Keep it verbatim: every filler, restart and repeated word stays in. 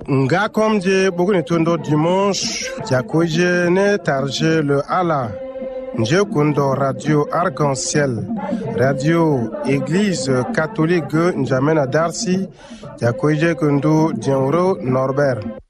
nga komje buguni tondo dimanche jakoje ne tarje le ala nje kundo radio Arc-en-Ciel, radio église catholique njamena darsi jakoje kundo Dienro Norbert.